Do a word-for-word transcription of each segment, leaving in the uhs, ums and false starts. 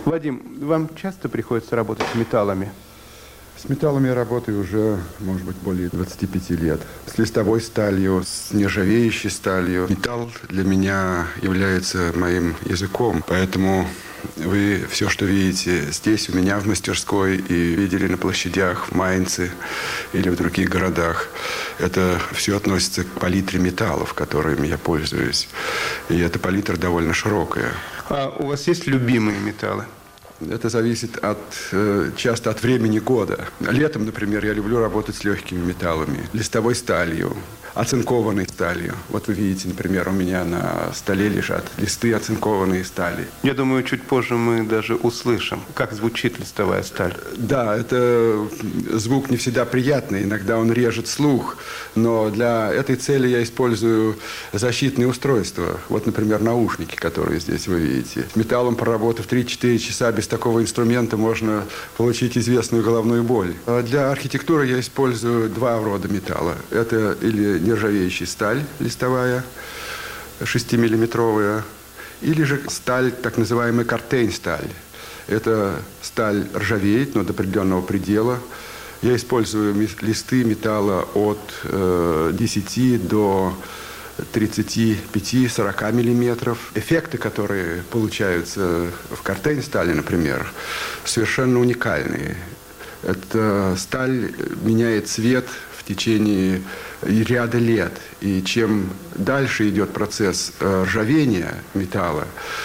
Вадим, вам часто приходится работать с металлами? С металлами я работаю уже, может быть, более двадцати пяти лет. С листовой сталью, с нержавеющей сталью. Металл для меня является моим языком, поэтому вы все, что видите здесь, у меня в мастерской, и видели на площадях в Майнце или в других городах, это все относится к палитре металлов, которыми я пользуюсь. И эта палитра довольно широкая. А у вас есть любимые металлы? Это зависит от, часто от времени года. Летом, например, я люблю работать с легкими металлами, листовой сталью, оцинкованной сталью. Вот вы видите, например, у меня на столе лежат листы оцинкованной стали. Я думаю, чуть позже мы даже услышим, как звучит листовая сталь. Да, это звук не всегда приятный, иногда он режет слух, но для этой цели я использую защитные устройства. Вот, например, наушники, которые здесь вы видите. С металлом, проработав три-четыре часа, без такого инструмента можно получить известную головную боль. А для архитектуры я использую два рода металла. Это или нержавеющая сталь листовая, шестимиллиметровая, или же сталь, так называемая картейн-сталь. Эта сталь ржавеет, но до определенного предела. Я использую листы металла от э, десяти до тридцати пяти — сорока миллиметров. Эффекты, которые получаются в картейн-стали, например, совершенно уникальные. Эта сталь меняет цвет в течение ряда лет. И чем дальше идет процесс ржавения металла,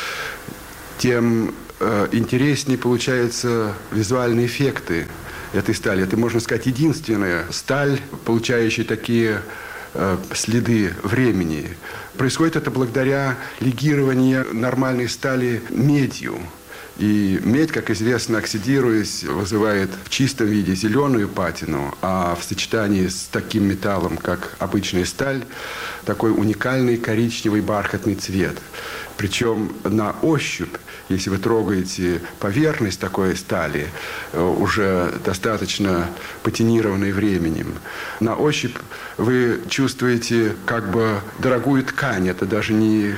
тем интереснее получаются визуальные эффекты этой стали. Это, можно сказать, единственная сталь, получающая такие следы времени. Происходит это благодаря легированию нормальной стали медью. И медь, как известно, оксидируясь, вызывает в чистом виде зеленую патину, а в сочетании с таким металлом, как обычная сталь, такой уникальный коричневый бархатный цвет. Причем на ощупь, если вы трогаете поверхность такой стали, уже достаточно патинированной временем, на ощупь вы чувствуете как бы дорогую ткань. Это даже не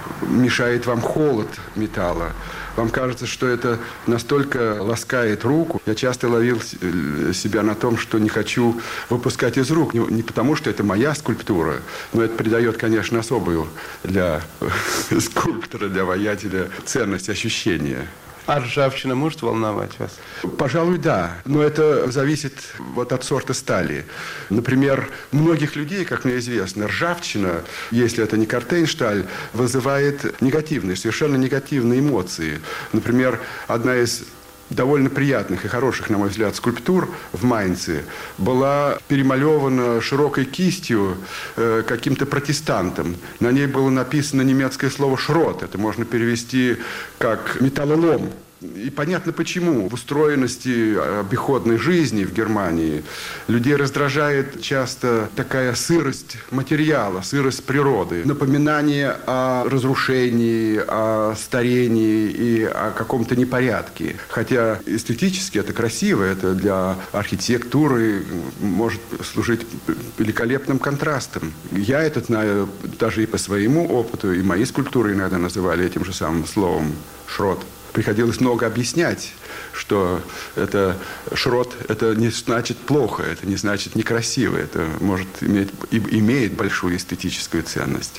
мешает вам холод металла. Вам кажется, что это настолько ласкает руку. Я часто ловил себя на том, что не хочу выпускать из рук. Не потому, что это моя скульптура, но это придает, конечно, особую для скульптора, для воятеля ценность ощущения. А ржавчина может волновать вас? Пожалуй, да. Но это зависит вот от сорта стали. Например, многих людей, как мне известно, ржавчина, если это не картейн-сталь, вызывает негативные, совершенно негативные эмоции. Например, одна из довольно приятных и хороших, на мой взгляд, скульптур в Майнце была перемалевана широкой кистью э, каким-то протестантом. На ней было написано немецкое слово «шрот». Это можно перевести как «металлолом». И понятно почему. В устроенности обиходной жизни в Германии людей раздражает часто такая сырость материала, сырость природы, напоминание о разрушении, о старении и о каком-то непорядке. Хотя эстетически это красиво, это для архитектуры может служить великолепным контрастом. Я это знаю даже и по своему опыту, и мои скульптуры иногда называли этим же самым словом «шрот». Приходилось много объяснять, что это шрот, это не значит плохо, это не значит некрасиво, это может иметь, и имеет большую эстетическую ценность.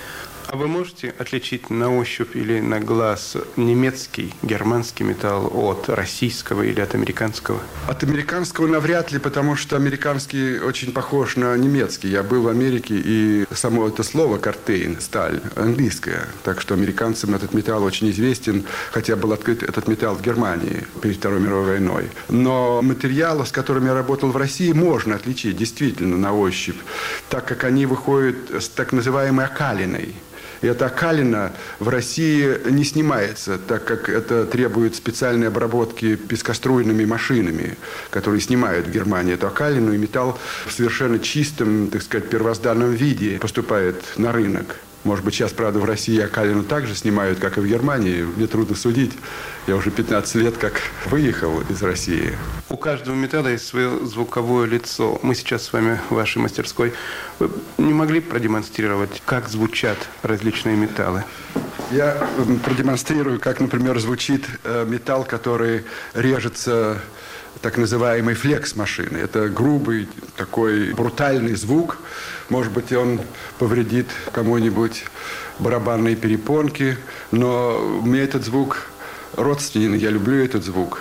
А вы можете отличить на ощупь или на глаз немецкий, германский металл от российского или от американского? От американского навряд ли, потому что американский очень похож на немецкий. Я был в Америке, и само это слово «картейн», сталь, английское. Так что американцам этот металл очень известен, хотя был открыт этот металл в Германии перед Второй мировой войной. Но материалы, с которыми я работал в России, можно отличить действительно на ощупь, так как они выходят с так называемой окалиной. И эта окалина в России не снимается, так как это требует специальной обработки пескоструйными машинами, которые снимают в Германии эту окалину, и металл в совершенно чистом, так сказать, первозданном виде поступает на рынок. Может быть, сейчас, правда, в России окалину так же снимают, как и в Германии. Мне трудно судить. Я уже пятнадцать лет как выехал из России. У каждого металла есть свое звуковое лицо. Мы сейчас с вами в вашей мастерской. Вы не могли продемонстрировать, как звучат различные металлы? Я продемонстрирую, как, например, звучит металл, который режется так называемой флекс-машины. Это грубый, такой брутальный звук. Может быть, он повредит кому-нибудь барабанные перепонки, но мне этот звук родственен, я люблю этот звук.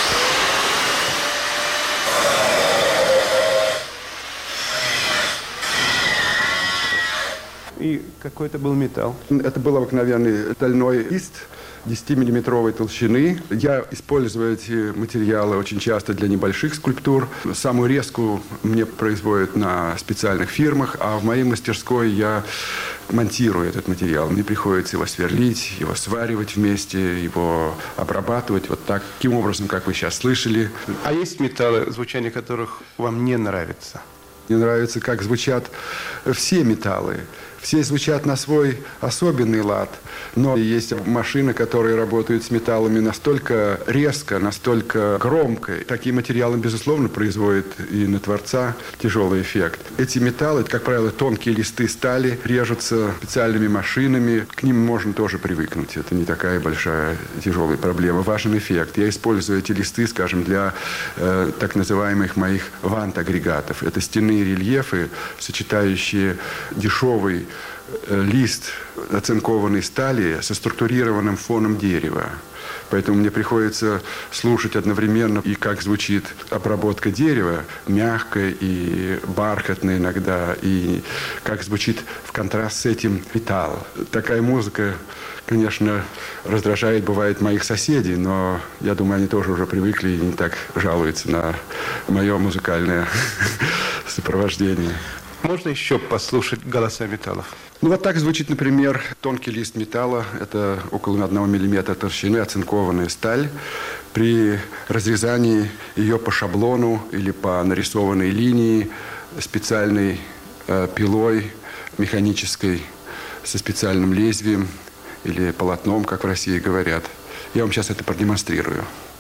И какой это был металл? Это был обыкновенный стальной лист десятимиллиметровой толщины. Я использую эти материалы очень часто для небольших скульптур. Самую резку мне производят на специальных фирмах, а в моей мастерской я монтирую этот материал. Мне приходится его сверлить, его сваривать вместе, его обрабатывать вот так, таким образом, как вы сейчас слышали. А есть металлы, звучание которых вам не нравится? Мне нравится, как звучат все металлы. Все звучат на свой особенный лад, но есть машины, которые работают с металлами настолько резко, настолько громко. Такие материалы, безусловно, производят и на творца тяжелый эффект. Эти металлы, как правило, тонкие листы стали, режутся специальными машинами. К ним можно тоже привыкнуть. Это не такая большая тяжелая проблема. Важен эффект. Я использую эти листы, скажем, для э, так называемых моих вант-агрегатов. Это стенные рельефы, сочетающие дешевый лист оцинкованной стали со структурированным фоном дерева. Поэтому мне приходится слушать одновременно и как звучит обработка дерева, мягкая и бархатная иногда, и как звучит в контраст с этим металл. Такая музыка, конечно, раздражает, бывает, моих соседей, но я думаю, они тоже уже привыкли и не так жалуются на мое музыкальное сопровождение. Можно еще послушать голоса металлов? Ну вот так звучит, например, тонкий лист металла. Это около одного миллиметра толщины, оцинкованная сталь. При разрезании ее по шаблону или по нарисованной линии специальной э, пилой механической со специальным лезвием или полотном, как в России говорят. Я вам сейчас это продемонстрирую.